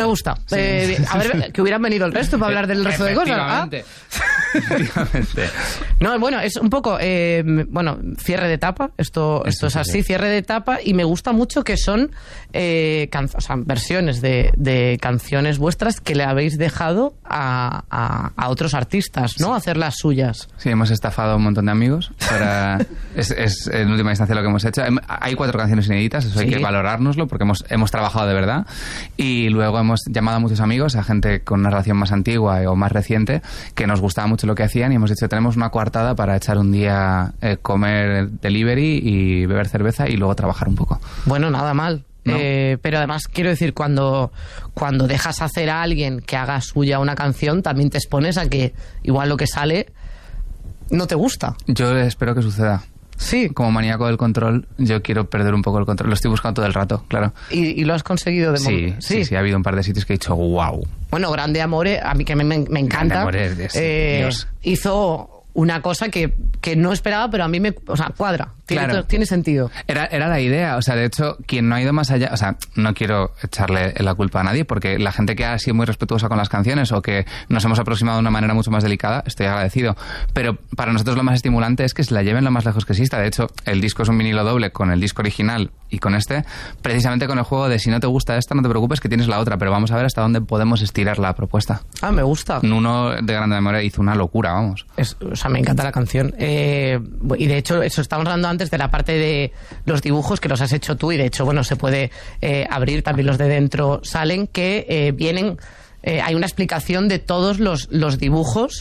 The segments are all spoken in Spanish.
gusta. Sí. A ver, que hubieran venido el resto para hablar del resto de cosas. Efectivamente. No, bueno, es un poco, cierre de etapa. Esto es así, cierre de etapa. Y me gusta mucho que son versiones de canciones vuestras que le habéis dejado a otros artistas, ¿no? Hacer las suyas. Sí, hemos estafado a un montón de amigos. Es en última instancia lo que hemos hecho. Hay 4 canciones inéditas, eso hay que valorárnoslo porque hemos trabajado de verdad. Y luego hemos llamado a muchos amigos, a gente con una relación más antigua o más reciente, que nos gustaba mucho lo que hacían, y hemos dicho, tenemos una coartada para echar un día, comer delivery y beber cerveza y luego trabajar un poco. Bueno, nada mal. ¿No? Pero además quiero decir, cuando dejas hacer a alguien que haga suya una canción, también te expones a que igual lo que sale no te gusta. Yo espero que suceda. Sí. Como maníaco del control, yo quiero perder un poco el control. Lo estoy buscando todo el rato, claro. ¿Y lo has conseguido de momento? Sí, ha habido un par de sitios que he dicho wow. Bueno, Grande Amore, a mí que me encanta. Grande Amore, Dios. Hizo una cosa que no esperaba, pero a mí cuadra. Tiene sentido. Era la idea, de hecho, quien no ha ido más allá, no quiero echarle la culpa a nadie, porque la gente que ha sido muy respetuosa con las canciones o que nos hemos aproximado de una manera mucho más delicada, estoy agradecido. Pero para nosotros lo más estimulante es que se la lleven lo más lejos que exista. De hecho, el disco es un vinilo doble con el disco original y con precisamente con el juego de si no te gusta esta, no te preocupes que tienes la otra, pero vamos a ver hasta dónde podemos estirar la propuesta. Ah, me gusta. Nuno de Grande Amore hizo una locura, vamos. Me encanta la canción. Y de hecho, eso estábamos hablando antes de la parte de los dibujos que los has hecho tú, y de hecho, se puede abrir, también los de dentro salen, que vienen... hay una explicación de todos los dibujos.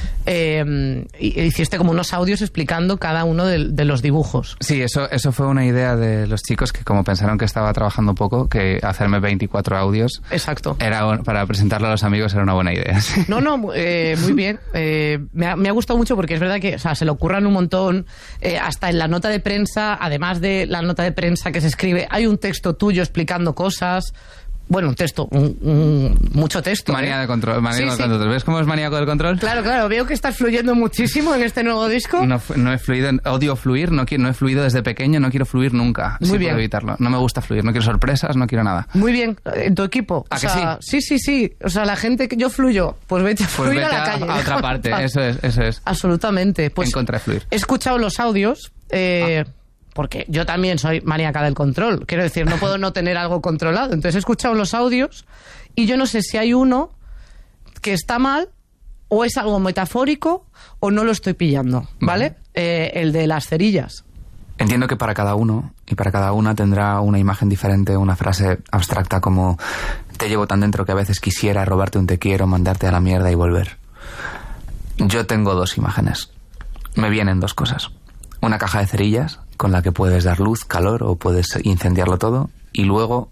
Hiciste como unos audios explicando cada uno de los dibujos. Sí, eso fue una idea de los chicos que, como pensaron que estaba trabajando poco, que hacerme 24 audios. Exacto. Para presentarlo a los amigos era una buena idea. No, muy bien. Me ha gustado mucho porque es verdad que se le ocurran un montón. Hasta en la nota de prensa, además de la nota de prensa que se escribe, hay un texto tuyo explicando cosas. Bueno, un texto, mucho texto. Manía de control, del control. ¿Ves cómo es maníaco del control? Claro, veo que estás fluyendo muchísimo en este nuevo disco. No he fluido, odio fluir, no he fluido desde pequeño, no quiero fluir nunca. Muy bien. Puedo evitarlo. No me gusta fluir, no quiero sorpresas, no quiero nada. Muy bien, en tu equipo. ¿A que sí? Sí. La gente que yo fluyo, pues vete a fluir a la calle. A otra parte, eso es. Absolutamente. En contra de fluir. He escuchado los audios, porque yo también soy maníaca del control. Quiero decir, no puedo no tener algo controlado. Entonces he escuchado los audios y yo no sé si hay uno que está mal o es algo metafórico o no lo estoy pillando, ¿vale? El de las cerillas. Entiendo que para cada uno y para cada una tendrá una imagen diferente, una frase abstracta como te llevo tan dentro que a veces quisiera robarte un te quiero, mandarte a la mierda y volver. Yo tengo 2 imágenes. Me vienen 2 cosas. Una caja de cerillas con la que puedes dar luz, calor o puedes incendiarlo todo. Y luego...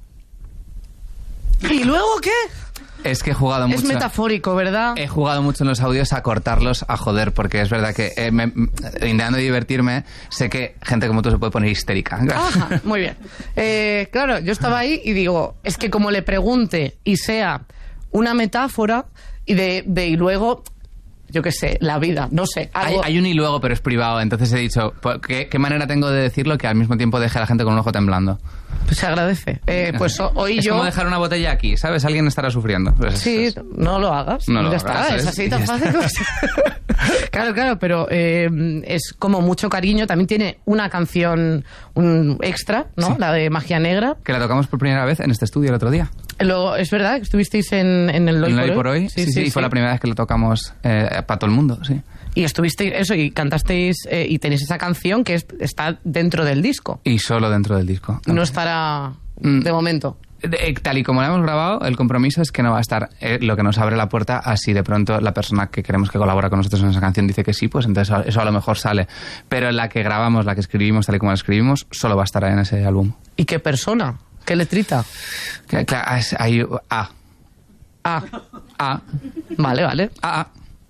¿Y luego qué? Es que he jugado mucho... Es metafórico, ¿verdad? He jugado mucho en los audios a cortarlos, a joder, porque es verdad que intentando divertirme, sé que gente como tú se puede poner histérica. Ajá, muy bien. Claro, yo estaba ahí y digo, es que como le pregunte y sea una metáfora y luego... Yo qué sé, la vida, no sé. Hay un y luego, pero es privado. Entonces he dicho, ¿qué manera tengo de decirlo que al mismo tiempo deje a la gente con un ojo temblando? Pues se agradece. Pues hoy es como dejar una botella aquí, ¿sabes? Alguien estará sufriendo. Pues sí, no lo hagas. No lo está, hagas, es así tan fácil. Claro, pero es como mucho cariño. También tiene una canción un extra, ¿no? Sí. La de Magia Negra. Que la tocamos por primera vez en este estudio el otro día. Es verdad que estuvisteis en el Hoy por Hoy. Sí, fue la primera vez que lo tocamos para todo el mundo, sí. Y estuvisteis eso, y cantasteis, y tenéis esa canción que está dentro del disco. Y solo dentro del disco. Okay. No estará de momento. Tal y como la hemos grabado, el compromiso es que no va a estar. Lo que nos abre la puerta, así de pronto la persona que queremos que colabora con nosotros en esa canción dice que sí, pues entonces eso a lo mejor sale. Pero la que grabamos, la que escribimos, tal y como la escribimos, solo va a estar en ese álbum. ¿Y qué persona? ¿Qué letrita? Claro, hay A. A. Vale. A.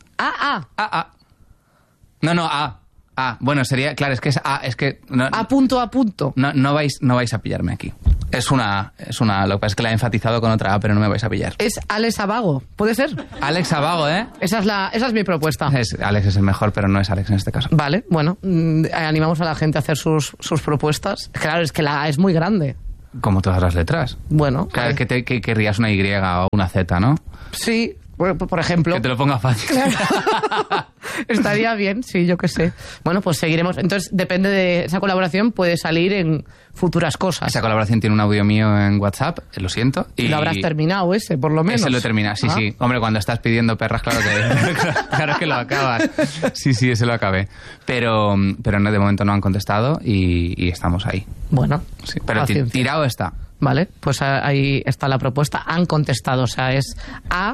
No, A. Bueno, sería, claro, es que es A, es que... No, a punto. No vais a pillarme aquí. Es una, lo que pasa es que la he enfatizado con otra A, pero no me vais a pillar. Es Alex Abago, ¿puede ser? Alex Abago, ¿eh? Esa es mi propuesta. Alex es el mejor, pero no es Alex en este caso. Vale, bueno, animamos a la gente a hacer sus propuestas. Claro, es que la A es muy grande. Como todas las letras. Bueno. Cada vez que querrías una Y o una Z, ¿no? Sí, bueno, por ejemplo. Que te lo ponga fácil. Claro. Estaría bien, sí, yo qué sé. Bueno, pues seguiremos. Entonces, depende de esa colaboración, puede salir en futuras cosas. Esa colaboración tiene un audio mío en WhatsApp, lo siento. Y lo habrás terminado ese, por lo menos. Ese lo he terminado, sí, sí. Hombre, cuando estás pidiendo perras, claro que lo acabas. Sí, ese lo acabé. Pero no, de momento no han contestado y estamos ahí. Bueno, sí, pero tirado está. Vale, pues ahí está la propuesta. Han contestado, o sea, es A...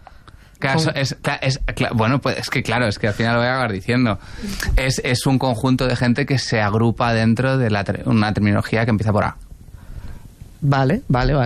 Bueno, pues es que claro, es que al final lo voy a acabar diciendo. Es un conjunto de gente que se agrupa dentro de una terminología que empieza por A. Vale.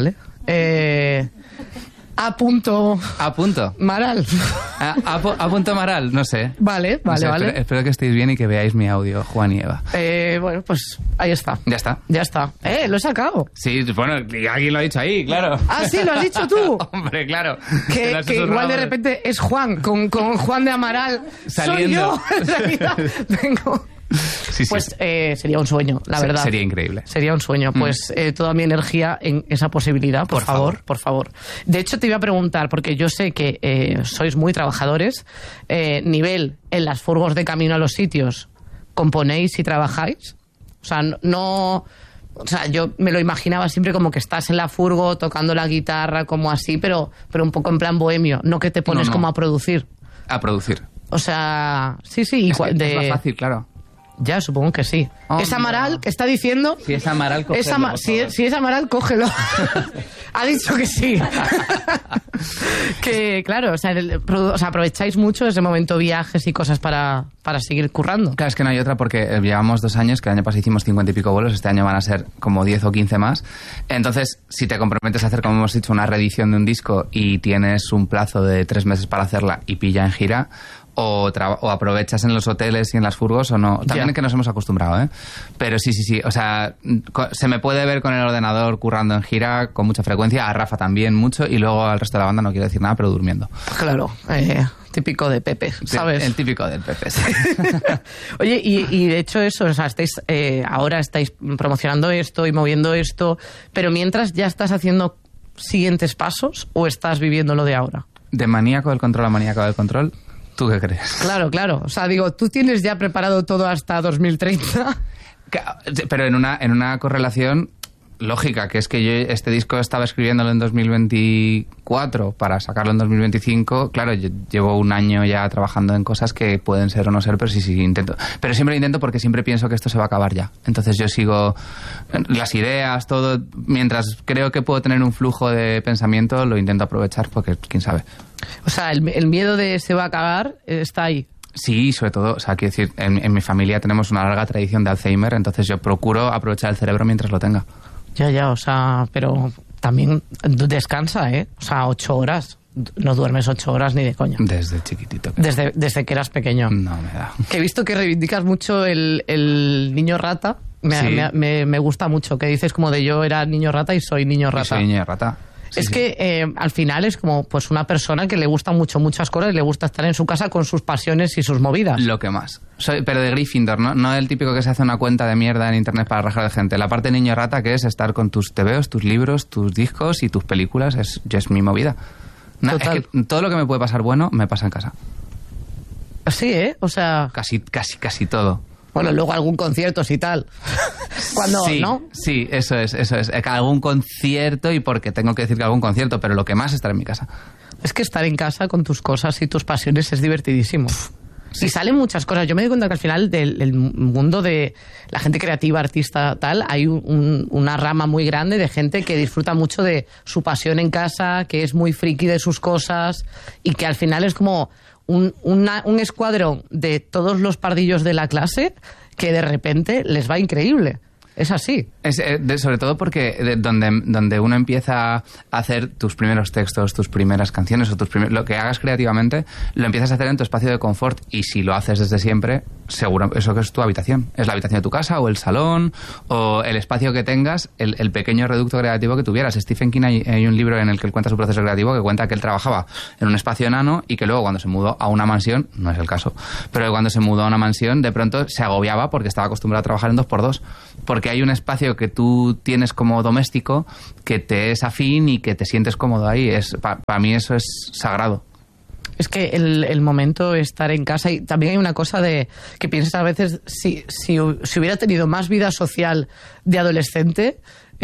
A punto Maral. A punto Maral, no sé. Vale. Espero que estéis bien y que veáis mi audio, Juan y Eva. Bueno, pues ahí está. Ya está. Lo he sacado. Sí, bueno, alguien lo ha dicho ahí, claro. Ah, sí, lo has dicho tú. Hombre, claro. Que igual de repente es Juan, con Juan de Amaral. Saliendo. Soy yo, en realidad. Vengo. Sí. Pues sería un sueño, la verdad. Sería increíble. Sería un sueño. Pues toda mi energía en esa posibilidad, por favor. De hecho, te iba a preguntar, porque yo sé que sois muy trabajadores, nivel en las furgos de camino a los sitios, ¿componéis y trabajáis? O sea, no... O sea, yo me lo imaginaba siempre como que estás en la furgo tocando la guitarra, como así, pero un poco en plan bohemio, no que te pones como a producir. A producir. O sea, sí. Es más fácil, claro. Ya, supongo que sí. ¿Es Amaral que está diciendo? Si es Amaral, cógelo. Si es Amaral, cógelo. Ha dicho que sí. Que, claro, o sea, aprovecháis mucho ese momento viajes y cosas para seguir currando. Claro, es que no hay otra porque llevamos 2 años, que el año pasado hicimos 50 y pico vuelos, este año van a ser como 10 o 15 más. Entonces, si te comprometes a hacer, como hemos dicho, una reedición de un disco y tienes un plazo de 3 meses para hacerla y pilla en gira... O aprovechas en los hoteles y en las furgos o no. También es que nos hemos acostumbrado, ¿eh? Pero sí. O sea, se me puede ver con el ordenador currando en gira con mucha frecuencia. A Rafa también mucho. Y luego al resto de la banda no quiero decir nada, pero durmiendo. Claro. Típico de Pepe, ¿sabes? El típico del Pepe, sí. Oye, y de hecho eso, o sea, ahora estáis promocionando esto y moviendo esto, pero mientras ya estás haciendo siguientes pasos o estás viviendo lo de ahora. De maníaco del control a maníaco del control... ¿Tú qué crees? Claro. O sea, digo, ¿tú tienes ya preparado todo hasta 2030? Pero en una correlación lógica, que es que yo este disco estaba escribiéndolo en 2024 para sacarlo en 2025. Claro, yo llevo 1 año ya trabajando en cosas que pueden ser o no ser, pero sí intento. Pero siempre intento porque siempre pienso que esto se va a acabar ya. Entonces yo sigo las ideas, todo. Mientras creo que puedo tener un flujo de pensamiento, lo intento aprovechar porque quién sabe. O sea, el miedo de se va a acabar está ahí. Sí, sobre todo, o sea, quiero decir, en mi familia tenemos una larga tradición de Alzheimer, entonces yo procuro aprovechar el cerebro mientras lo tenga. Ya, o sea, pero también descansa, ¿eh? O sea, 8 horas. No duermes 8 horas ni de coña. Desde chiquitito. Desde que eras pequeño. No me da. Que he visto que reivindicas mucho el niño rata. Me gusta mucho, que dices como de yo era niño rata y soy niño rata. Soy niño rata. Que al final es como pues una persona que le gustan muchas cosas y le gusta estar en su casa con sus pasiones y sus movidas. Lo que más. Pero de Gryffindor, no el típico que se hace una cuenta de mierda en internet para rajar de gente. La parte niño rata, que es estar con tus tebeos, tus libros, tus discos y tus películas, es mi movida. Total. Es que todo lo que me puede pasar bueno me pasa en casa. Sí, o sea... Casi todo. Bueno, luego algún concierto y tal. Cuando, sí, ¿no? Sí, eso es. Algún concierto, y porque tengo que decir que algún concierto, pero lo que más es estar en mi casa. Es que estar en casa con tus cosas y tus pasiones es divertidísimo. Sí. Y salen muchas cosas. Yo me doy cuenta que al final del mundo de la gente creativa, artista, tal, hay una rama muy grande de gente que disfruta mucho de su pasión en casa, que es muy friki de sus cosas y que al final es como un escuadrón de todos los pardillos de la clase que de repente les va increíble. Es así. Sobre todo porque donde uno empieza a hacer tus primeros textos, tus primeras canciones o lo que hagas creativamente, lo empiezas a hacer en tu espacio de confort, y si lo haces desde siempre, seguro eso que es tu habitación. Es la habitación de tu casa o el salón o el espacio que tengas, el pequeño reducto creativo que tuvieras. Stephen King hay un libro en el que él cuenta su proceso creativo, que cuenta que él trabajaba en un espacio enano y que luego cuando se mudó a una mansión, no es el caso, pero cuando se mudó a una mansión de pronto se agobiaba porque estaba acostumbrado a trabajar en 2x2, porque hay un espacio medio que tú tienes como doméstico, que te es afín y que te sientes cómodo ahí. Para mí eso es sagrado. Es que el momento de estar en casa, y también hay una cosa de que piensas a veces, si hubiera tenido más vida social de adolescente,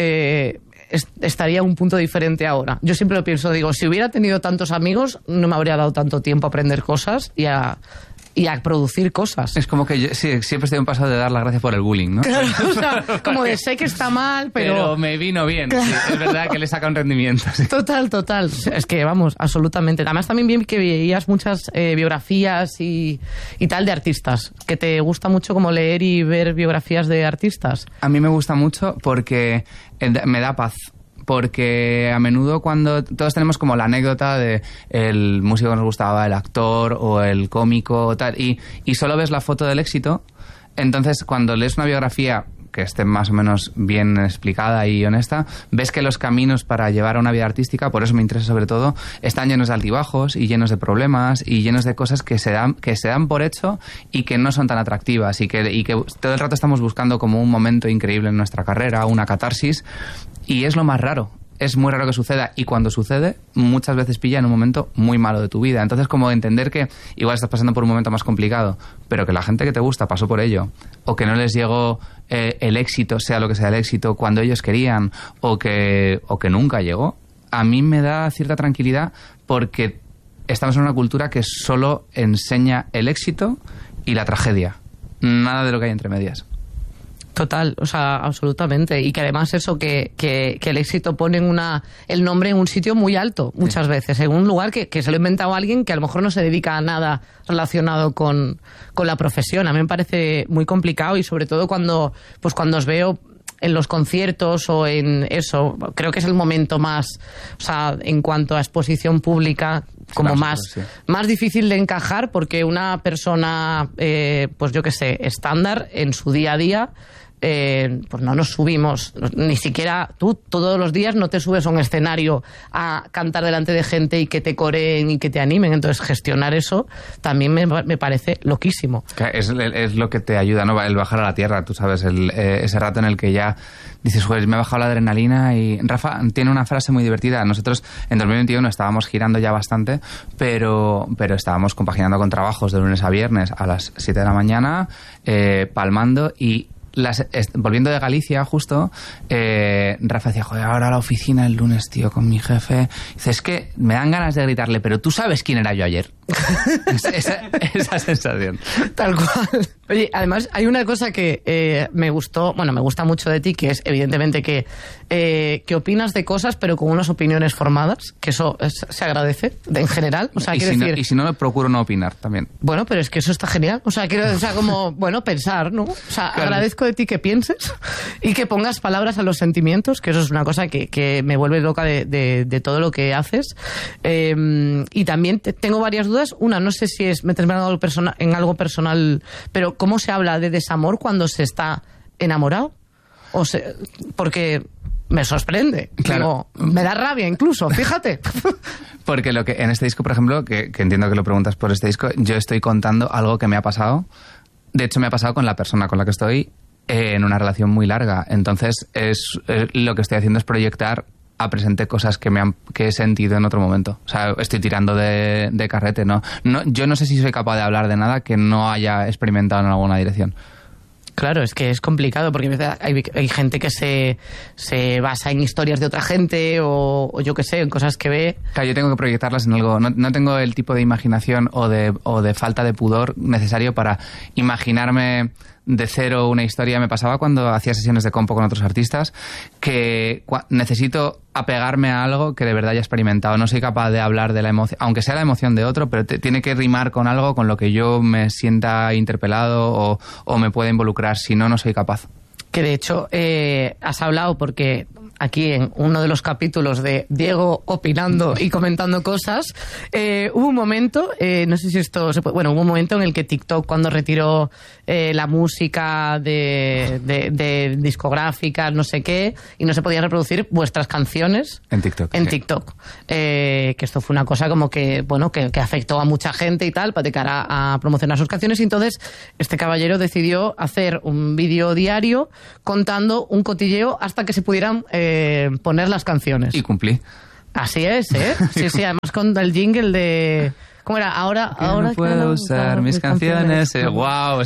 estaría en un punto diferente ahora. Yo siempre lo pienso, digo, si hubiera tenido tantos amigos, no me habría dado tanto tiempo a aprender cosas y a producir cosas. Es como que yo siempre estoy en paso de dar las gracias por el bullying, ¿no? Claro, o sea, como de sé que está mal, pero me vino bien. Claro. Sí, es verdad que le saca un rendimiento. Sí. Total. Es que, vamos, absolutamente. Además, también vi que veías muchas biografías y tal de artistas. ¿Que te gusta mucho como leer y ver biografías de artistas? A mí me gusta mucho porque me da paz. Porque a menudo cuando todos tenemos como la anécdota de el músico que nos gustaba, el actor o el cómico o tal, y solo ves la foto del éxito, entonces cuando lees una biografía que esté más o menos bien explicada y honesta, ves que los caminos para llevar a una vida artística, por eso me interesa sobre todo, están llenos de altibajos y llenos de problemas y llenos de cosas que se dan por hecho y que no son tan atractivas y que todo el rato estamos buscando como un momento increíble en nuestra carrera, una catarsis. Y es lo más raro. Es muy raro que suceda. Y cuando sucede, muchas veces pilla en un momento muy malo de tu vida. Entonces, como entender que igual estás pasando por un momento más complicado, pero que la gente que te gusta pasó por ello, o que no les llegó el éxito, sea lo que sea el éxito, cuando ellos querían, o que nunca llegó, a mí me da cierta tranquilidad porque estamos en una cultura que solo enseña el éxito y la tragedia. Nada de lo que hay entre medias. Total, o sea, absolutamente. Y que además eso, que el éxito pone el nombre en un sitio muy alto, muchas veces, en un lugar que se lo ha inventado alguien que a lo mejor no se dedica a nada relacionado con la profesión. A mí me parece muy complicado y sobre todo cuando os veo en los conciertos o en eso, creo que es el momento más, o sea, en cuanto a exposición pública, como más difícil de encajar, porque una persona, pues yo qué sé, estándar en su día a día, pues no nos subimos, ni siquiera tú todos los días no te subes a un escenario a cantar delante de gente y que te coreen y que te animen. Entonces gestionar eso también me parece loquísimo. Es lo que te ayuda, ¿no? El bajar a la tierra, tú sabes, ese rato en el que ya dices, joder, me ha bajado la adrenalina. Y Rafa tiene una frase muy divertida. Nosotros en 2021 estábamos girando ya bastante, pero estábamos compaginando con trabajos de lunes a viernes a las 7 de la mañana, palmando y volviendo de Galicia justo, Rafa decía, joder, ahora a la oficina el lunes, tío, con mi jefe. Dice, es que me dan ganas de gritarle, pero tú sabes quién era yo ayer. esa sensación. Tal cual. Oye, además hay una cosa que me gusta mucho de ti, que es evidentemente que opinas de cosas, pero con unas opiniones formadas, que eso se agradece en general. O sea, y si no, procuro no opinar también. Bueno, pero es que eso está genial. O sea, como, bueno, pensar, ¿no? O sea, claro. Agradezco de ti que pienses y que pongas palabras a los sentimientos, que eso es una cosa que me vuelve loca de todo lo que haces. Y también tengo varias dudas. Una, no sé si es meterme en algo personal, pero ¿cómo se habla de desamor cuando se está enamorado? Porque me sorprende. Claro. Digo, me da rabia incluso, fíjate. Porque lo que en este disco, por ejemplo, que entiendo que lo preguntas por este disco, yo estoy contando algo que me ha pasado. De hecho, me ha pasado con la persona con la que estoy en una relación muy larga. Entonces, lo que estoy haciendo es proyectar a presente cosas que he sentido en otro momento. O sea, estoy tirando de carrete, ¿no? Yo no sé si soy capaz de hablar de nada que no haya experimentado en alguna dirección. Claro, es que es complicado porque hay gente que se basa en historias de otra gente o yo qué sé, en cosas que ve. Claro, yo tengo que proyectarlas en algo. No tengo el tipo de imaginación o de falta de pudor necesario para imaginarme de cero una historia. Me pasaba cuando hacía sesiones de compo con otros artistas que necesito apegarme a algo que de verdad haya experimentado. No soy capaz de hablar de la emoción, aunque sea la emoción de otro, pero tiene que rimar con algo con lo que yo me sienta interpelado o me pueda involucrar. Si no, no soy capaz. Que de hecho has hablado porque aquí en uno de los capítulos de Diego opinando y comentando cosas, hubo un momento, no sé si esto se puede, bueno, hubo un momento en el que TikTok, cuando retiró la música de discográficas, no sé qué, y no se podían reproducir vuestras canciones en TikTok. En TikTok. Que esto fue una cosa como que, bueno, que afectó a mucha gente y tal, de cara a promocionar sus canciones, y entonces este caballero decidió hacer un vídeo diario contando un cotilleo hasta que se pudieran poner las canciones. Y cumplí. Así es, ¿eh? Sí, además con el jingle de... ¿Cómo era? Ahora no puedo usar mis canciones. Wow,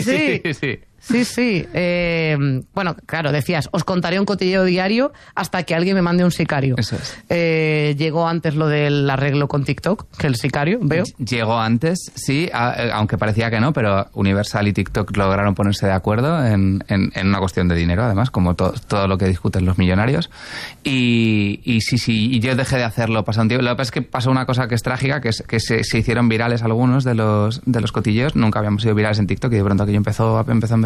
Sí. Bueno, claro, decías, os contaré un cotilleo diario hasta que alguien me mande un sicario. Eso es. Llegó antes lo del arreglo con TikTok, que el sicario, veo. Llegó antes, sí, aunque parecía que no, pero Universal y TikTok lograron ponerse de acuerdo en una cuestión de dinero, además, como todo lo que discuten los millonarios. Y sí, y yo dejé de hacerlo, pasó un tiempo. Lo que pasa es que pasó una cosa que es trágica, que es que se hicieron virales algunos de los cotilleos. Nunca habíamos sido virales en TikTok y de pronto aquello empezó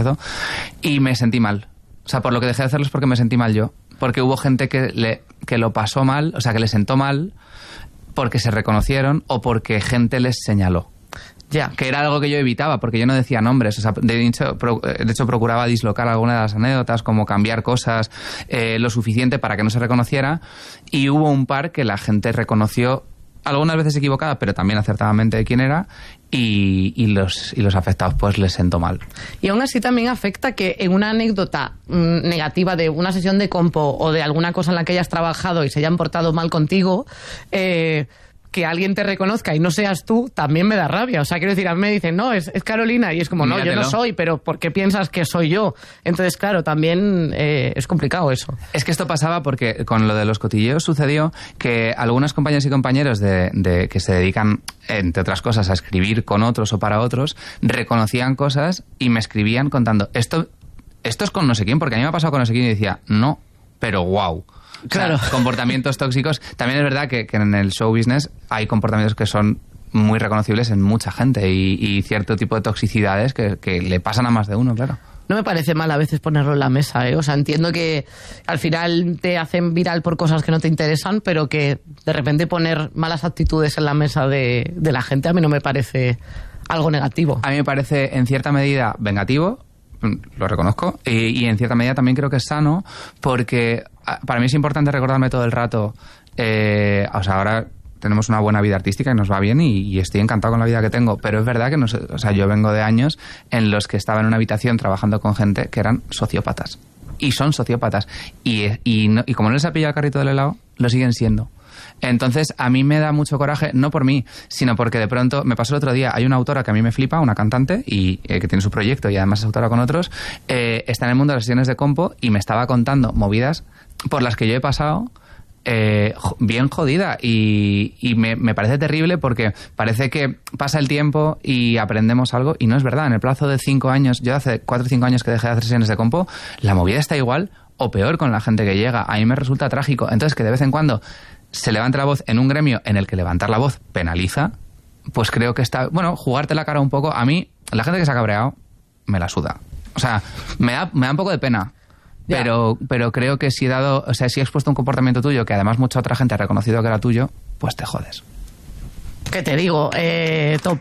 y me sentí mal. O sea, por lo que dejé de hacerlo es porque me sentí mal yo. Porque hubo gente que lo pasó mal, o sea, que le sentó mal porque se reconocieron o porque gente les señaló. Ya. Que era algo que yo evitaba, porque yo no decía nombres. O sea, de hecho procuraba dislocar alguna de las anécdotas, como cambiar cosas lo suficiente para que no se reconociera. Y hubo un par que la gente reconoció, algunas veces equivocada, pero también acertadamente de quién era, y los afectados pues les sentó mal. Y aún así también afecta que en una anécdota negativa de una sesión de compo o de alguna cosa en la que hayas trabajado y se hayan portado mal contigo, que alguien te reconozca y no seas tú, también me da rabia. O sea, quiero decir, a mí me dicen, no, es Carolina, y es como, no, yo no soy, pero ¿por qué piensas que soy yo? Entonces, claro, también es complicado eso. Es que esto pasaba porque con lo de los cotilleos sucedió que algunos compañeros y compañeros de que se dedican, entre otras cosas, a escribir con otros o para otros, reconocían cosas y me escribían contando, esto es con no sé quién, porque a mí me ha pasado con no sé quién, y decía, no, pero wow. Claro. O sea, comportamientos tóxicos. También es verdad que en el show business hay comportamientos que son muy reconocibles en mucha gente y cierto tipo de toxicidades que le pasan a más de uno, claro. No me parece mal a veces ponerlo en la mesa, ¿eh? O sea, entiendo que al final te hacen viral por cosas que no te interesan, pero que de repente poner malas actitudes en la mesa de la gente a mí no me parece algo negativo. A mí me parece en cierta medida vengativo, lo reconozco, y en cierta medida también creo que es sano, porque para mí es importante recordarme todo el rato, o sea, ahora tenemos una buena vida artística y nos va bien y estoy encantado con la vida que tengo, pero es verdad que no sé, o sea, yo vengo de años en los que estaba en una habitación trabajando con gente que eran sociópatas, y son sociópatas, y como no les ha pillado el carrito del helado, lo siguen siendo. Entonces, a mí me da mucho coraje, no por mí, sino porque de pronto, me pasó el otro día, hay una autora que a mí me flipa, una cantante, y que tiene su proyecto y además es autora con otros, está en el mundo de las sesiones de compo y me estaba contando movidas por las que yo he pasado bien jodida y me parece terrible porque parece que pasa el tiempo y aprendemos algo y no es verdad. En el plazo de 5 años, yo hace 4 o 5 años que dejé de hacer sesiones de compo, la movida está igual o peor con la gente que llega. A mí me resulta trágico. Entonces, que de vez en cuando se levante la voz en un gremio en el que levantar la voz penaliza, pues creo que está... Bueno, jugarte la cara un poco. A mí, la gente que se ha cabreado, me la suda. O sea, me da un poco de pena. Pero creo que si he expuesto un comportamiento tuyo que además mucha otra gente ha reconocido que era tuyo, pues te jodes. ¿Qué te digo? Top.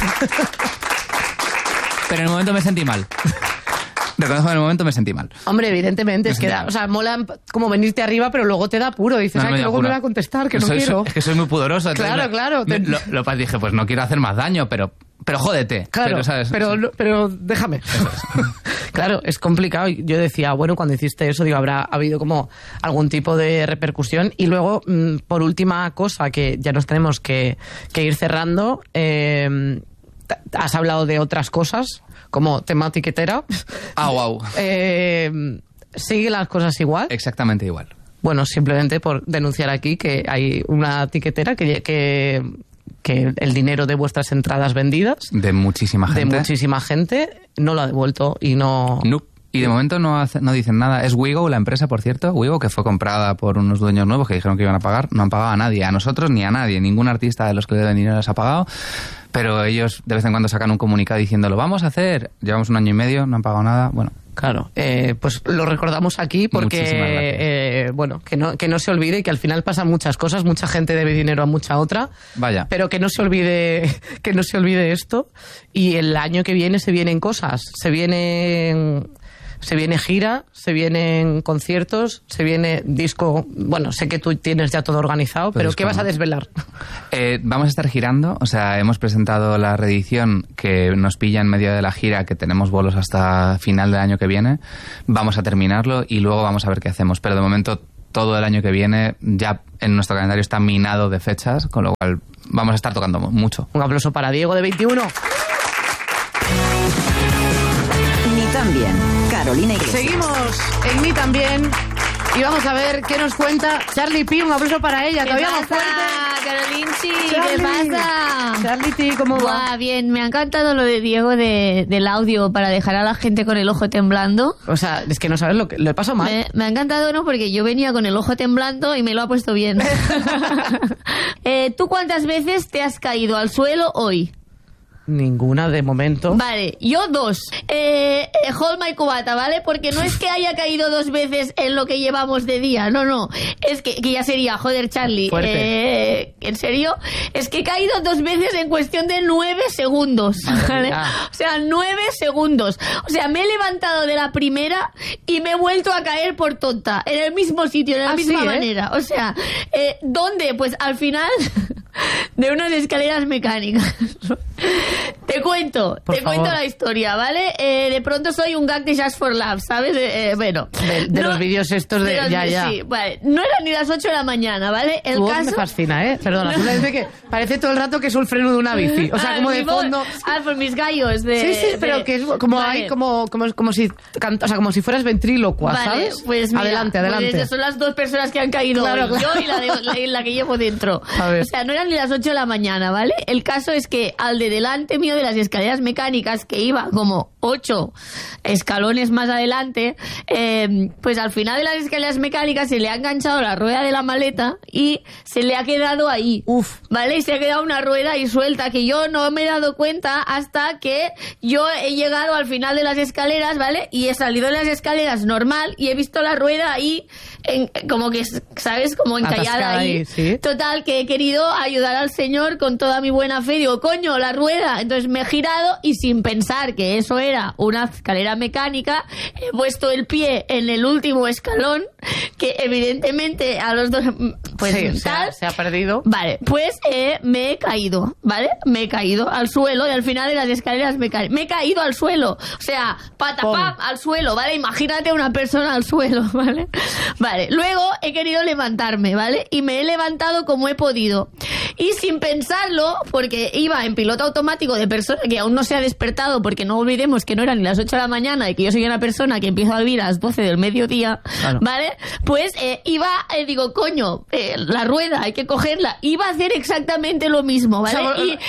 Pero en el momento me sentí mal. Reconozco que en el momento me sentí mal. Hombre, evidentemente, es que o sea, mola como venirte arriba, pero luego te da apuro. Dices, que luego me voy a contestar, que no quiero. Es que soy muy pudoroso. Claro. Dije, pues no quiero hacer más daño, pero jódete. Claro, pero déjame. Claro, es complicado. Yo decía, bueno, cuando hiciste eso, digo, habrá habido como algún tipo de repercusión. Y luego, por última cosa, que ya nos tenemos que ir cerrando, has hablado de otras cosas, como tema tiquetera. Ah, wow. ¿Sigue las cosas igual? Exactamente igual. Bueno, simplemente por denunciar aquí que hay una tiquetera que el dinero de vuestras entradas vendidas... De muchísima gente. No lo ha devuelto y no... Nope. Y de momento no dicen nada. Es Wigo, la empresa, por cierto. Wigo, que fue comprada por unos dueños nuevos que dijeron que iban a pagar. No han pagado a nadie. A nosotros ni a nadie. Ningún artista de los que le den dinero les ha pagado. Pero ellos de vez en cuando sacan un comunicado diciendo, lo vamos a hacer. Llevamos 1 año y medio, no han pagado nada. Bueno... Claro, pues lo recordamos aquí porque, bueno, que no se olvide que al final pasan muchas cosas, mucha gente debe dinero a mucha otra. Vaya. Pero que no se olvide esto. Y el año que viene se vienen cosas, se viene gira, se vienen conciertos, se viene disco. Bueno, sé que tú tienes ya todo organizado, pero ¿qué vas a desvelar? Vamos a estar girando, o sea, hemos presentado la reedición que nos pilla en medio de la gira, que tenemos bolos hasta final del año que viene. Vamos a terminarlo y luego vamos a ver qué hacemos. Pero de momento, todo el año que viene ya en nuestro calendario está minado de fechas, con lo cual vamos a estar tocando mucho. Un aplauso para Diego de 21. Ni tan bien, Carolina Iglesias. Seguimos en Ni También y vamos a ver qué nos cuenta Charlie P. Un aplauso para ella. ¿Qué Todavía más pasa, fuerte. Carolinchi? Charlie. ¿Qué pasa? Charlie P, ¿cómo va? Buah, bien, me ha encantado lo de Diego del audio para dejar a la gente con el ojo temblando. O sea, es que no sabes lo que le pasó mal. Me ha encantado, ¿no? Porque yo venía con el ojo temblando y me lo ha puesto bien. ¿Tú cuántas veces te has caído al suelo hoy? Ninguna de momento. Vale, yo 2. Hold my cubata, ¿vale? Porque no es que haya caído 2 veces en lo que llevamos de día, no. Es que ya sería, joder, Charlie. ¿En serio? Es que he caído 2 veces en cuestión de 9 segundos. ¿Vale? O sea, 9 segundos. O sea, me he levantado de la primera y me he vuelto a caer por tonta. En el mismo sitio, en la misma manera. O sea, ¿dónde? Pues al final de unas escaleras mecánicas. Te cuento la historia, ¿vale? De pronto soy un gag de Just for Love, ¿sabes? Bueno. De los vídeos estos de ya. Sí, vale. No eran ni las 8 de la mañana, ¿vale? El caso... me fascina, ¿eh? Perdona. Parece que parece todo el rato que es el freno de una bici. O sea, como de fondo. Por mis gallos. Sí, pero que es como vale. hay como si o sea, como si fueras ventrílocua, vale, ¿sabes? Pues mira, adelante. Pues son las 2 personas que han caído hoy, yo y la que llevo dentro. O sea, no eran ni las 8 de la mañana, ¿vale? El caso es que al de delante mío de las escaleras mecánicas, que iba como 8 escalones más adelante, pues al final de las escaleras mecánicas se le ha enganchado la rueda de la maleta y se le ha quedado ahí. ¿Vale? Y se ha quedado una rueda ahí suelta que yo no me he dado cuenta hasta que yo he llegado al final de las escaleras, ¿vale? Y he salido de las escaleras normal y he visto la rueda ahí como que, ¿sabes? Como encallada ahí. ¿Sí? Total, que he querido ayudar al señor con toda mi buena fe. Digo, coño, la rueda. Entonces me he girado y sin pensar que eso era una escalera mecánica, he puesto el pie en el último escalón, que evidentemente a los dos... Pues sí, tal, se ha perdido. Vale, pues me he caído, ¿vale? Me he caído al suelo y al final de las escaleras me he caído al suelo. O sea, patapam, al suelo, ¿vale? Imagínate una persona al suelo, ¿vale? Vale, luego he querido levantarme, ¿vale? Y me he levantado como he podido. Y sin pensarlo, porque iba en piloto automático de persona que aún no se ha despertado, porque no olvidemos que no eran ni las 8 de la mañana y que yo soy una persona que empiezo a vivir a las 12 del mediodía, ¿vale? Pues digo, coño, la rueda, hay que cogerla. Iba a hacer exactamente lo mismo, ¿vale?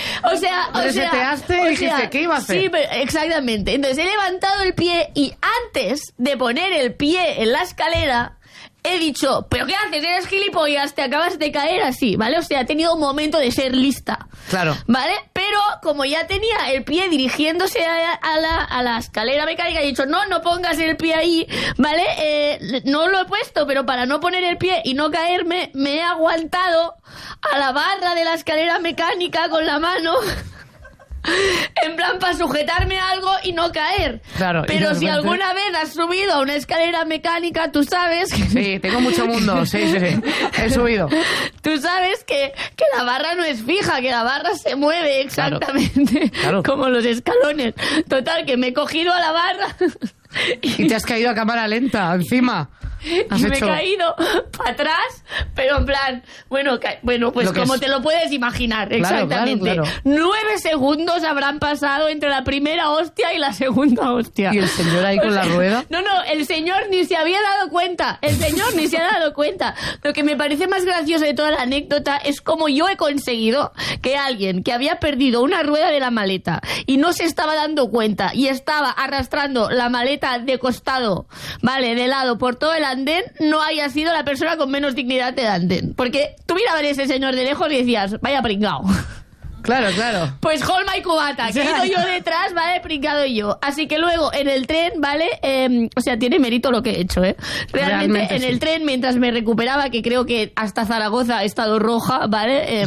Reseteaste y dijiste, ¿qué iba a hacer? Sí, exactamente. Entonces he levantado el pie y antes de poner el pie en la escalera, he dicho, ¿pero qué haces? Eres gilipollas, te acabas de caer así, ¿vale? O sea, he tenido un momento de ser lista. Claro. ¿Vale? Pero como ya tenía el pie dirigiéndose a la escalera mecánica, he dicho, no pongas el pie ahí, ¿vale? No lo he puesto, pero para no poner el pie y no caerme, me he aguantado a la barra de la escalera mecánica con la mano... En plan, para sujetarme a algo y no caer. Claro, pero si alguna vez has subido a una escalera mecánica, tú sabes que... Sí, tengo mucho mundo, sí. He subido. Tú sabes que la barra no es fija, que la barra se mueve exactamente como los escalones. Total, que me he cogido a la barra... Y te has caído a cámara lenta, encima. Y me he caído para atrás, pero en plan, bueno, pues como te lo puedes imaginar, exactamente. Claro. 9 segundos habrán pasado entre la primera hostia y la segunda hostia. ¿Y el señor ahí con la rueda? No, el señor ni se había dado cuenta. Lo que me parece más gracioso de toda la anécdota es cómo yo he conseguido que alguien que había perdido una rueda de la maleta y no se estaba dando cuenta y estaba arrastrando la maleta de costado, ¿vale? De lado por todo el andén, no haya sido la persona con menos dignidad del andén. Porque tú mirabas a ese señor de lejos y decías, vaya pringao. Claro. Pues Holma y cubata, que he ido yo detrás, ¿vale? Pringado yo. Así que luego en el tren, ¿vale? O sea, tiene mérito lo que he hecho, ¿eh? Realmente en el tren, mientras me recuperaba, que creo que hasta Zaragoza he estado roja, ¿vale?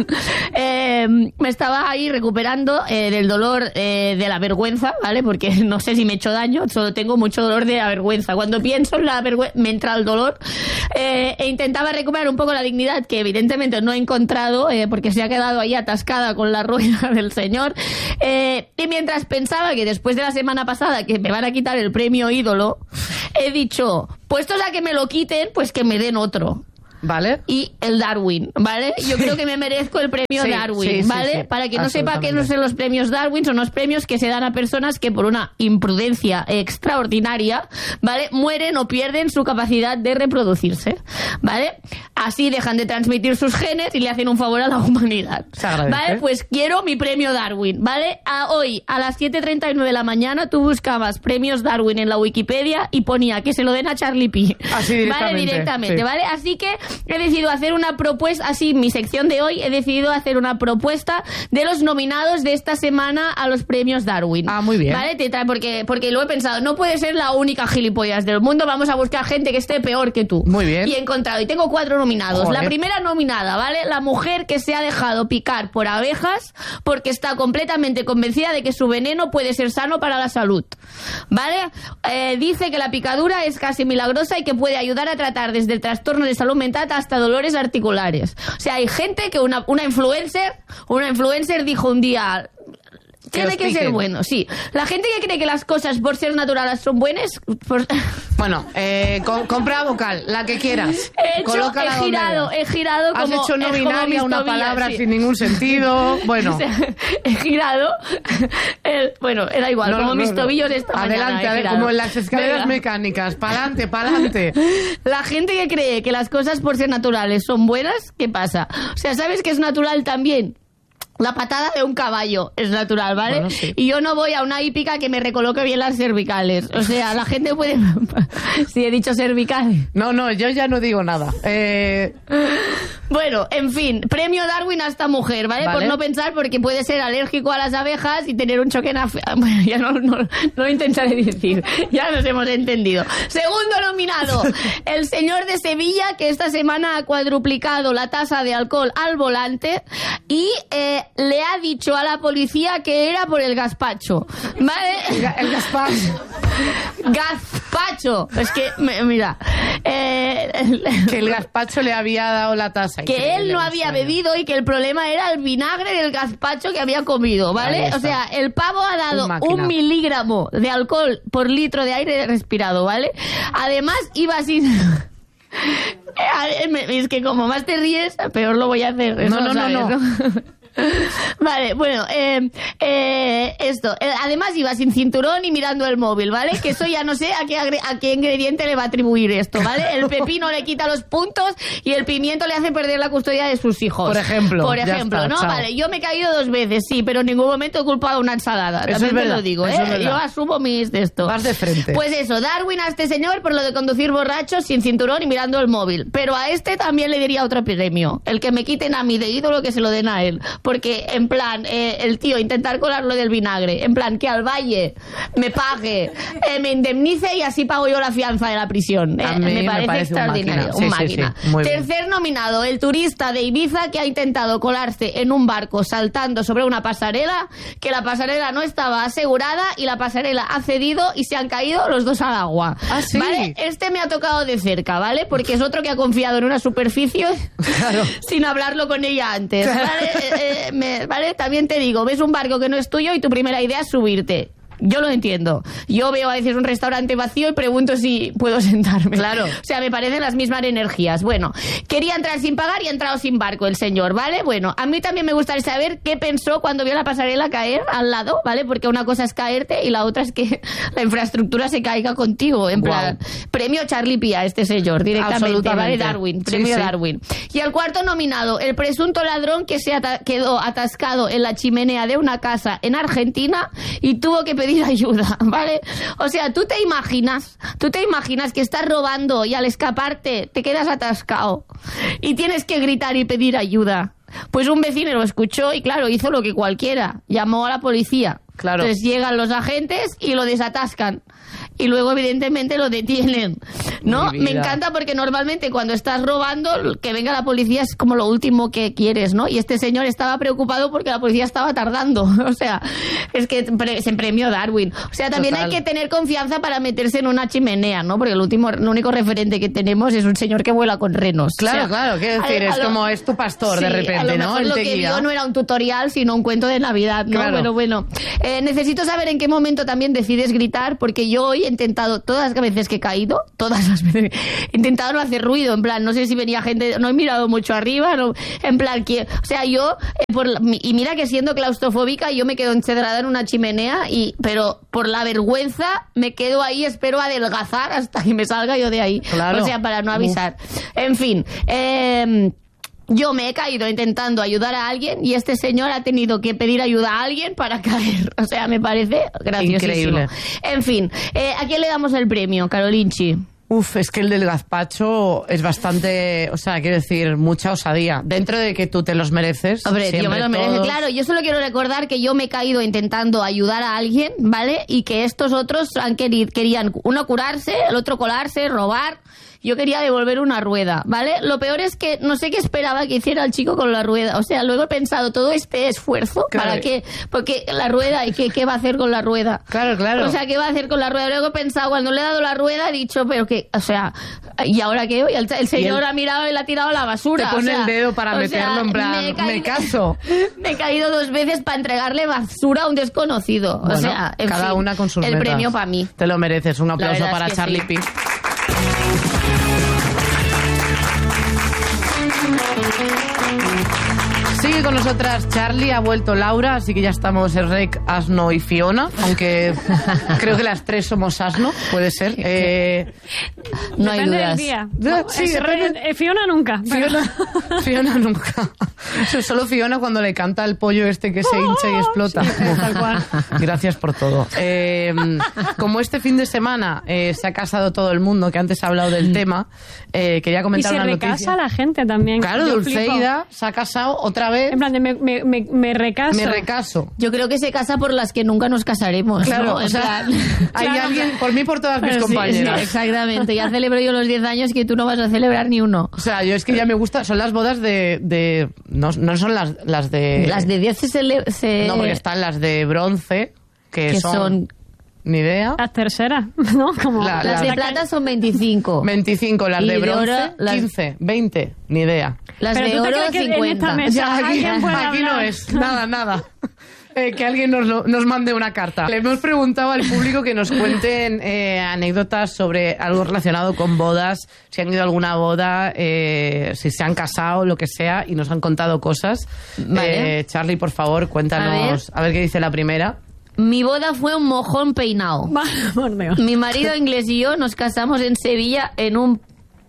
Me estaba ahí recuperando del dolor de la vergüenza, ¿vale? Porque no sé si me he hecho daño, solo tengo mucho dolor de la vergüenza. Cuando pienso en la vergüenza, me entra el dolor. E intentaba recuperar un poco la dignidad, que evidentemente no he encontrado, porque se ha quedado ahí atascada con la rueda del señor. Y mientras pensaba que después de la semana pasada que me van a quitar el premio ídolo, he dicho, puestos a que me lo quiten, pues que me den otro. ¿Vale? Y el Darwin, ¿vale? Yo creo que me merezco el premio Darwin, ¿vale? Para quien no sepa qué son los premios Darwin, son los premios que se dan a personas que por una imprudencia extraordinaria, ¿vale? Mueren o pierden su capacidad de reproducirse, ¿vale? Así dejan de transmitir sus genes y le hacen un favor a la humanidad, ¿vale? Pues quiero mi premio Darwin, ¿vale? Hoy, a las 7:39 de la mañana, tú buscabas premios Darwin en la Wikipedia y ponía que se lo den a Charlie P. Así directamente. ¿Vale? Directamente, ¿vale? Así que he decidido hacer una propuesta, así mi sección de hoy, he decidido hacer una propuesta de los nominados de esta semana a los premios Darwin. Ah, muy bien. ¿Vale? Porque lo he pensado, no puede ser la única gilipollas del mundo, vamos a buscar gente que esté peor que tú. Muy bien. Y he encontrado, y tengo 4 nominados. Joder. La primera nominada, ¿vale? La mujer que se ha dejado picar por abejas porque está completamente convencida de que su veneno puede ser sano para la salud, ¿vale? Dice que la picadura es casi milagrosa y que puede ayudar a tratar desde el trastorno de salud mental hasta dolores articulares. O sea, hay gente que una influencer dijo un día, tiene que ser bueno, sí. La gente que cree que las cosas por ser naturales son buenas... Bueno, compra vocal, la que quieras. He girado como... Has hecho no binaria una palabra sin ningún sentido. Bueno. O sea, he girado... bueno, era igual, mis tobillos esta mañana. Adelante, como en las escaleras mecánicas. Pa'lante. La gente que cree que las cosas por ser naturales son buenas, ¿qué pasa? O sea, ¿sabes qué es natural también? La patada de un caballo es natural, ¿vale? Bueno, sí. Y yo no voy a una hípica que me recoloque bien las cervicales. O sea, la gente puede... Si he dicho cervicales. No, yo ya no digo nada. Bueno, en fin, premio Darwin a esta mujer, ¿vale? Por no pensar, porque puede ser alérgico a las abejas y tener un choque bueno, ya no intentaré decir. Ya nos hemos entendido. Segundo nominado, el señor de Sevilla, que esta semana ha cuadruplicado la tasa de alcohol al volante y le ha dicho a la policía que era por el gazpacho, ¿vale? El gazpacho. Gazpacho. Es que, mira... que el gazpacho le había dado la tasa. Que él no había bebido y que el problema era el vinagre del gazpacho que había comido, ¿vale? O sea, el pavo ha dado 1 miligramo de alcohol por litro de aire respirado, ¿vale? Además, iba sin... Es que como más te ríes, peor lo voy a hacer. No. Vale, bueno, esto. Además iba sin cinturón y mirando el móvil, ¿vale? Que eso ya no sé a qué ingrediente le va a atribuir esto, ¿vale? El pepino le quita los puntos y el pimiento le hace perder la custodia de sus hijos. Por ejemplo, está, ¿no? Chao. Vale, yo me he caído 2 veces, sí, pero en ningún momento he culpado una ensalada. Eso también es verdad, te lo digo, ¿eh? Yo asumo mis de esto. Vas de frente. Pues eso, Darwin a este señor por lo de conducir borracho, sin cinturón y mirando el móvil. Pero a este también le diría otro premio. El que me quiten a mí de ídolo, que se lo den a él. Porque, en plan, el tío intentar colarlo del vinagre, en plan, que al Valle me pague, me indemnice y así pago yo la fianza de la prisión. Me parece extraordinario. Un máquina. Sí, Tercer nominado, el turista de Ibiza que ha intentado colarse en un barco saltando sobre una pasarela, que la pasarela no estaba asegurada y la pasarela ha cedido y se han caído los dos al agua. ¿Ah, sí? ¿Vale? Este me ha tocado de cerca, ¿vale? Porque es otro que ha confiado en una superficie sin hablarlo con ella antes, ¿vale? ¿Vale? También te digo, ves un barco que no es tuyo y tu primera idea es subirte. Yo lo entiendo. Yo veo a veces un restaurante vacío y pregunto si puedo sentarme. Claro. O sea, me parecen las mismas energías. Bueno, quería entrar sin pagar y ha entrado sin barco el señor, ¿vale? Bueno, a mí también me gustaría saber qué pensó cuando vio la pasarela caer al lado, ¿vale? Porque una cosa es caerte y la otra es que la infraestructura se caiga contigo. En plan, premio Charlie P a este señor, directamente, ¿vale? Darwin, premio Darwin. Y el cuarto nominado, el presunto ladrón que quedó atascado en la chimenea de una casa en Argentina y tuvo que pedir ayuda, ¿vale? O sea, tú te imaginas que estás robando y al escaparte te quedas atascado y tienes que gritar y pedir ayuda. Pues un vecino lo escuchó y claro, hizo lo que cualquiera, llamó a la policía. Claro. Entonces llegan los agentes y lo desatascan. Y luego, evidentemente, lo detienen, ¿no? Me encanta porque normalmente cuando estás robando, que venga la policía es como lo último que quieres, ¿no? Y este señor estaba preocupado porque la policía estaba tardando. O sea, es que se premió Darwin. O sea, también hay que tener confianza para meterse en una chimenea, ¿no? Porque lo único referente que tenemos es un señor que vuela con renos. Claro, o sea, claro, quiero decir, es como es tu pastor de repente, a lo mejor ¿no? Lo que vio no era un tutorial, sino un cuento de Navidad, ¿no? Claro. Bueno. Necesito saber en qué momento también decides gritar, porque yo hoy he intentado, todas las veces que he caído, todas las veces, he intentado no hacer ruido, en plan, no sé si venía gente, no he mirado mucho arriba, no, en plan, o sea, yo, y mira que siendo claustrofóbica, yo me quedo encedrada en una chimenea, pero por la vergüenza me quedo ahí, espero adelgazar hasta que me salga yo de ahí. Claro. O sea, para no avisar. En fin, yo me he caído intentando ayudar a alguien y este señor ha tenido que pedir ayuda a alguien para caer. O sea, me parece graciosísimo. Increíble. En fin, ¿a quién le damos el premio, Carolinchi? Es que el del gazpacho es bastante, o sea, quiero decir, mucha osadía. Dentro de que tú te los mereces. Hombre, yo me lo merezco. todos... Claro, yo solo quiero recordar que yo me he caído intentando ayudar a alguien, ¿vale? Y que estos otros querían, uno curarse, el otro colarse, robar. Yo quería devolver una rueda, ¿vale? Lo peor es que no sé qué esperaba que hiciera el chico con la rueda. O sea, luego he pensado, todo este esfuerzo, claro. ¿para qué? Porque la rueda, ¿y qué va a hacer con la rueda? Claro. O sea, ¿qué va a hacer con la rueda? Luego he pensado, cuando le he dado la rueda, he dicho, pero que, o sea, ¿y ahora qué? Y el señor ha mirado y le ha tirado a la basura. Te pone el dedo para meterlo en plan, me caso. Me he caído 2 veces para entregarle basura a un desconocido. Bueno, o sea, en cada fin, una con sus el metas. premio para mí. Te lo mereces. Un aplauso verdad para es que Charlie sí. P. Sigue con nosotras Charlie, ha vuelto Laura, así que ya estamos el Rec, Asno y Fiona, aunque creo que las 3 somos Asno, puede ser. No hay Depende dudas. del día. Sí, Fiona nunca. Fiona nunca. Solo Fiona cuando le canta el pollo este que se hincha y explota. tal cual. Gracias por todo. Como este fin de semana se ha casado todo el mundo, que antes ha hablado del tema, quería Y comentar se una noticia. recasa la gente también. Claro, Yo Dulceida se ha casado otra vez. En plan de me recaso. Me recaso. Yo creo que se casa por las que nunca nos casaremos. Claro, ¿no? o En sea, plan- hay Claro. alguien, por mí, por todas mis Pero sí, compañeras. Sí, exactamente. Ya celebro yo los 10 años que tú no vas a celebrar ni uno. O sea, yo es que ya me gusta, son las bodas no son las de... Las de 10 se... No, porque están las de bronce, que son... Ni idea. Las terceras, ¿no? Como Las de plata son 25. 25, las Y de de bronce, oro, las- 15, 20, ni idea. Las Pero de tú te oro, crees que en 50. esta mesa Ya, aquí alguien puede no hablar. es, nada. Que alguien nos mande una carta. Le hemos preguntado al público que nos cuenten anécdotas sobre algo relacionado con bodas, si han ido a alguna boda, si se han casado, lo que sea, y nos han contado cosas. Vale. Charlie, por favor, cuéntanos, a ver qué dice la primera. Mi boda fue un mojón peinado. Por Dios. Mi marido inglés y yo nos casamos en Sevilla en un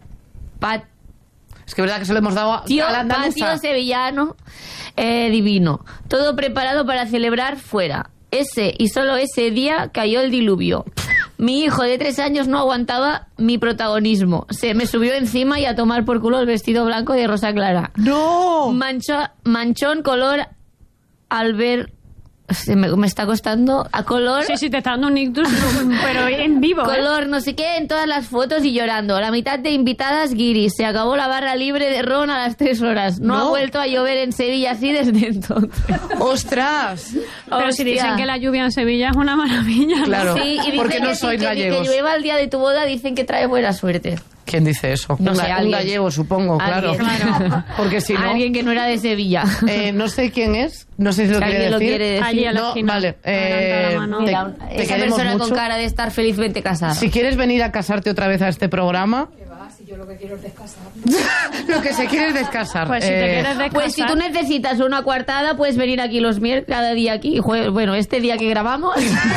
Es que es verdad que se lo hemos dado a la andaluza. patio sevillano divino. Todo preparado para celebrar fuera. Ese y solo ese día cayó el diluvio. Mi hijo de 3 años no aguantaba mi protagonismo. Se me subió encima y a tomar por culo el vestido blanco de rosa clara. ¡No! Manchón color al ver... Me está costando a color... Sí, te está dando un ictus, pero en vivo. Color, no sé qué, en todas las fotos y llorando. La mitad de invitadas guiris. Se acabó la barra libre de ron a las 3 horas. No ha vuelto a llover en Sevilla así desde entonces. ¡Ostras! Pero si Hostia. dicen que la lluvia en Sevilla es una maravilla. ¿no? Claro. Sí, y dicen ¿Por qué no que sois que gallegos? Que llueva el día de tu boda dicen que trae buena suerte. ¿Quién dice eso? No sé, un alguien. gallego, supongo, claro. Alguien. Claro. Porque si no... Alguien que no era de Sevilla. No sé quién es, no sé si lo Si quiere alguien lo decir. quiere decir. Allí a la No, esquina. vale. Levanta la mano. Mira, te esa queremos persona mucho. con cara de estar felizmente casada. Si quieres venir a casarte otra vez a este programa... lo que se quiere es descasar. Pues si te quieres descasar... Pues si tú necesitas una coartada, puedes venir aquí los miércoles, cada día aquí. Bueno, este día que grabamos...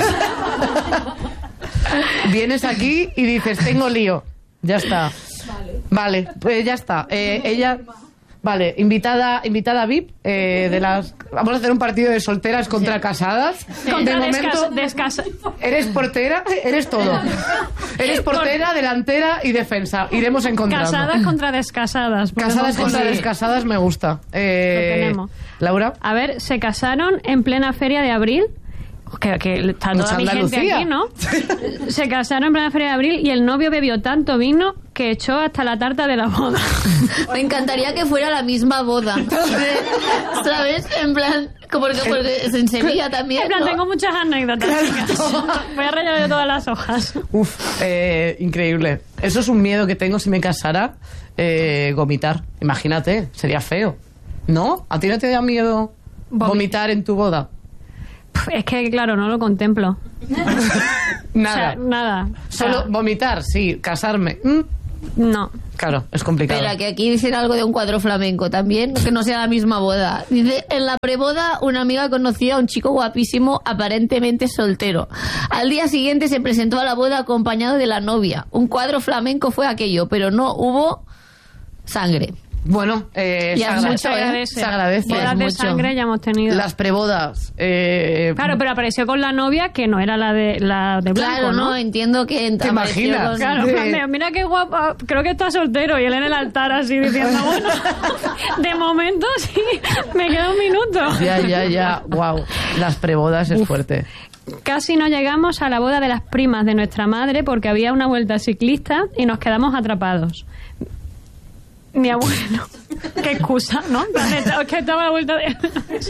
Vienes aquí y dices, tengo lío. Ya está. Vale, pues ya está. Ella... Vale, invitada VIP de las... Vamos a hacer un partido de solteras contra casadas. Contra de momento, eres portera, eres todo. Eres portera, delantera y defensa. Iremos encontrando. Casadas contra descasadas. Casadas contra descasadas me gusta. Lo tenemos. Laura. A ver, se casaron en plena feria de abril. Que está toda mi gente aquí, ¿no? Se casaron en plena feria de abril y el novio bebió tanto vino que echó hasta la tarta de la boda. Me encantaría que fuera la misma boda. ¿Sabes? En plan, porque es en Sevilla también. En plan, ¿no? tengo muchas anécdotas. Voy a rellenar de todas las hojas. Uf, increíble. Eso es un miedo que tengo si me casara, vomitar. Imagínate, sería feo. ¿No? ¿A ti no te da miedo vomitar en tu boda? Es que, claro, no lo contemplo. Nada. O sea, nada. Solo vomitar, sí. Casarme. No. Claro, es complicado. Espera, que aquí dicen algo de un cuadro flamenco también, que no sea la misma boda. Dice, en la preboda una amiga conocía a un chico guapísimo, aparentemente soltero. Al día siguiente se presentó a la boda acompañado de la novia. Un cuadro flamenco fue aquello, pero no hubo sangre. Bueno, se agradece. Se agradece. Bodas de mucho. sangre ya hemos tenido. Las prebodas. Claro, pero apareció con la novia que no era la de blanco, Claro, ¿no? entiendo que... ¿Te imaginas? Claro, mira qué guapa, creo que está soltero y él en el altar así diciendo, bueno, de momento sí, me queda un minuto. Ya, wow. Las prebodas es fuerte. Casi no llegamos a la boda de las primas de nuestra madre porque había una vuelta ciclista y nos quedamos atrapados. Mi abuelo. Qué excusa, ¿no? Es que estaba a la vuelta de...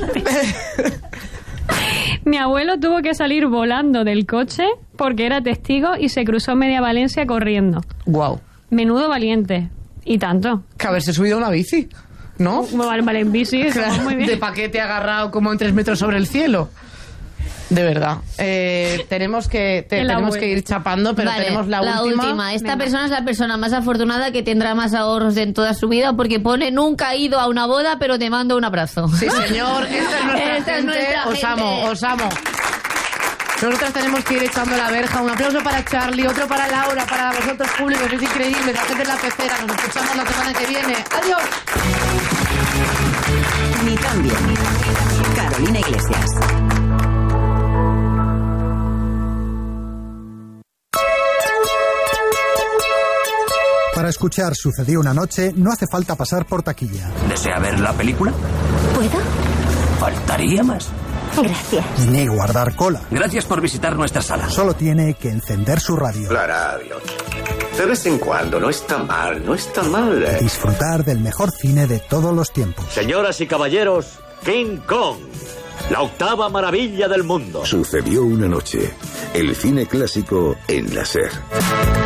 Mi abuelo tuvo que salir volando del coche porque era testigo y se cruzó media Valencia corriendo. Wow. Menudo valiente. Y tanto. Que haberse subido a una bici, ¿no? Vale, en bici, eso Claro, muy bien. de paquete agarrado como en 3 metros sobre el cielo. De verdad. Tenemos que ir chapando, pero Vale, tenemos la última. Esta persona es la persona más afortunada que tendrá más ahorros en toda su vida porque pone nunca he ido a una boda, pero te mando un abrazo. Sí, señor. Esta es nuestra Esta es gente. nuestra Os gente. amo, os amo. Nosotras tenemos que ir echando la verja. Un aplauso para Charlie, otro para Laura, para vosotros públicos. Es increíble. La gente es la pecera. Nos escuchamos la semana que viene. ¡Adiós! Ni tan bien. Carolina Iglesias. Para escuchar Sucedió una noche no hace falta pasar por taquilla. ¿Desea ver la película? ¿Puedo? Faltaría más. Gracias. Ni guardar cola. Gracias por visitar nuestra sala. Solo tiene que encender su radio. La radio. De vez en cuando, no está mal, no está mal. Disfrutar del mejor cine de todos los tiempos. Señoras y caballeros, King Kong, la 8ª maravilla del mundo. Sucedió una noche. El cine clásico en la SER.